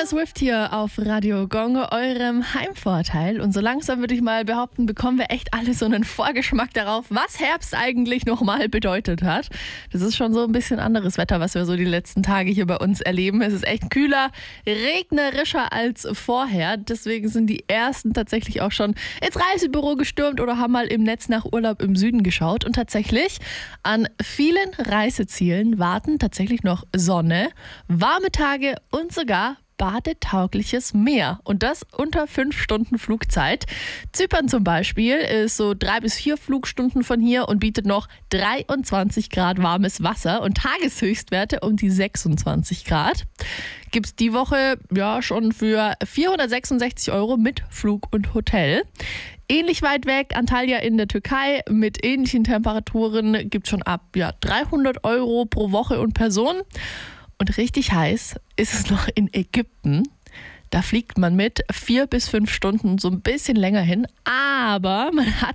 Taylor Swift hier auf Radio Gong, eurem Heimvorteil. Und so langsam würde ich mal behaupten, bekommen wir echt alle so einen Vorgeschmack darauf, was Herbst eigentlich nochmal bedeutet hat. Das ist schon so ein bisschen anderes Wetter, was wir so die letzten Tage hier bei uns erleben. Es ist echt kühler, regnerischer als vorher. Deswegen sind die ersten tatsächlich auch schon ins Reisebüro gestürmt oder haben mal im Netz nach Urlaub im Süden geschaut. Und tatsächlich an vielen Reisezielen warten tatsächlich noch Sonne, warme Tage und sogar badetaugliches Meer. Und das unter 5 Stunden Flugzeit. Zypern zum Beispiel ist so 3 bis 4 Flugstunden von hier und bietet noch 23 Grad warmes Wasser und Tageshöchstwerte um die 26 Grad. Gibt es die Woche ja schon für 466 € mit Flug und Hotel. Ähnlich weit weg, Antalya in der Türkei mit ähnlichen Temperaturen gibt es schon ab 300 € pro Woche und Person. Und richtig heiß ist es noch in Ägypten. Da fliegt man mit 4 bis 5 Stunden so ein bisschen länger hin. Aber man hat